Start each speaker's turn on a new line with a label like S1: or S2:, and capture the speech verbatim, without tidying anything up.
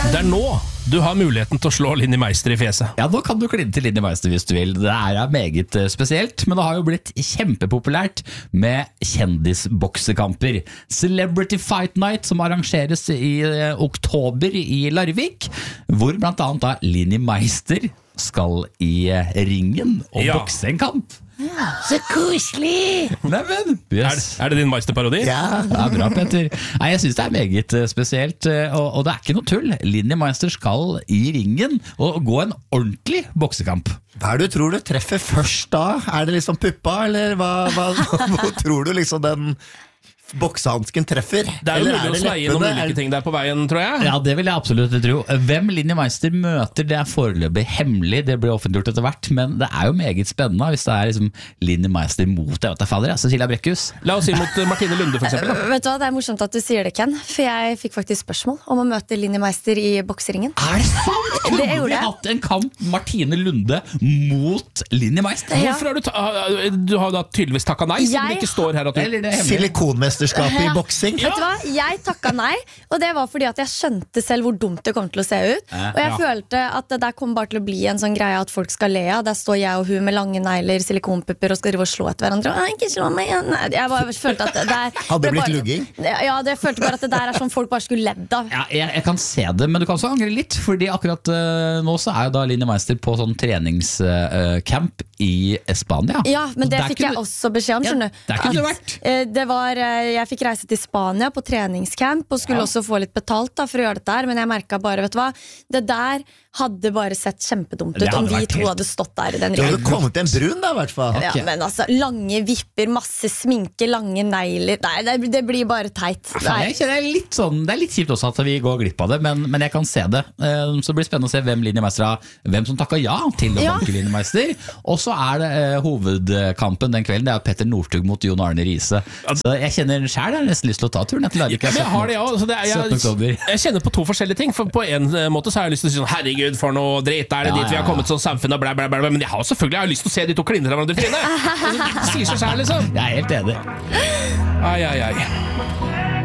S1: Det er nå du har muligheten til å slå Linni Meister i fjeset.
S2: Ja, nå kan du kline til Linni Meister hvis du vil. Det er meget spesielt, men det har jo blitt kjempepopulært med kjendisboksekamper. Celebrity Fight Night, som arrangeres i oktober i Larvik, hvor blant annet da Linni Meister skal i ringen og ja. bokse en kamp.
S3: Så koselig!
S2: Neimen, yes.
S1: er, er det din Meister-parodi?
S2: Ja, det er bra, Petter. Nei, jeg synes det er meget spesielt, og, og det er ikke noe tull. Linni Meister skal i ringen og gå en ordentlig boksekamp.
S3: Hva er det du tror du treffer først da? Er det liksom puppa, eller hva, hva, hva tror du liksom den boksehansken treffer?
S1: Det er jo mulig å sleie noen ulike ting der på veien, tror jeg.
S2: Ja, det vil jeg absolutt tro. Hvem Linni Meister møter, det er foreløpig hemmelig. Det blir offentliggjort etter hvert, men det er jo meget spennende hvis det er liksom Linni Meister mot jeg vet ikke, fader, Cecilia Brekkhus.
S1: La oss si mot Martine Lunde for eksempel.
S4: Uh, vet du hva, det er morsomt at du sier det, Ken, for jeg fikk faktisk spørsmål om å møte Linni Meister i bokseringen.
S2: Er det sant?
S4: Det gjorde
S2: Vi har hatt en kamp Martine Lunde mot Linni Meister.
S4: Ja.
S1: Hvorfor har du, ta du har da tydeligvis takket nei, siden
S4: Jeg...
S1: det ikke står her at du...
S2: Eller det er hemmelig.
S3: Silikonmesterskapet i boksing.
S4: Vet du hva, jeg takket nei, og det var fordi at jeg skjønte selv hvor dumt det kom til å se ut. Og jeg
S1: Ja.
S4: følte at det der kom bare til å bli en sånn greie at folk skal le av. Der står jeg og hun med lange negler, silikonpupper og skal drive og slå etter hverandre. Å, ikke slå meg igjen. Nei, jeg bare følte at det der
S3: Hadde det blitt
S4: bare,
S3: lugging?
S4: Ja, det følte bare at det der er sånn folk bare skulle ledd av.
S2: Ja, jeg, jeg kan se det, men du kan også angre litt, fordi akkurat uh, nå så er jo da Linni Meister på sånn treningscamp uh, i Spania.
S4: Ja, men det
S2: Der
S4: fikk jeg
S2: kunne-
S4: også beskjed om,
S2: Ja,
S4: skjønner du.
S2: der kunne du
S4: At,
S2: vært.
S4: eh, Det var, eh, jeg fikk reise til Spania på treningscamp og skulle
S2: Ja.
S4: også få litt betalt da, for å gjøre dette her, men jeg merket bare, vet du hva, det der hadde bare sett kjempedumt ut
S2: Det hadde
S4: om vi
S2: vært
S4: to
S2: helt-
S4: hadde stått der i den
S3: Du hadde
S4: ringen.
S3: kommet til en brun da, i hvert fall.
S4: Ja,
S2: Ok.
S4: men altså, lange vipper, masse sminke, lange negler. Nei, det, det blir bare teit.
S2: Faen,
S4: Nei.
S2: jeg kjenner det er litt sånn, det er litt kjipt også at vi går glipp av det, men, men jeg kan se det. Eh, Så det blir spennende å se hvem Linni Meister har, hvem som takker ja til å
S4: Ja.
S2: banke Linni Meister. Og så er det eh, hovedkampen den kvelden, det er jo Petter Northug mot Jon Arne Riise. Så jeg kjenner selv, jeg har nesten lyst til å ta turen etter Larvik.
S1: Ja, men jeg har det også, altså det er,
S2: syttende oktober.
S1: jeg, jeg kjenner på to forskjellige ting. For på en måte så har jeg lyst til å si sånn herregud, for noe dritt er det
S2: Ja,
S1: dit vi har
S2: ja, ja.
S1: kommet som samfunn og bla bla bla, bla. Men jeg har selvfølgelig jeg har lyst til å se de to klinner av hverandre i trynet. Altså, det sier seg selv liksom.
S2: Jeg er helt enig.
S1: Ai, ai, ai.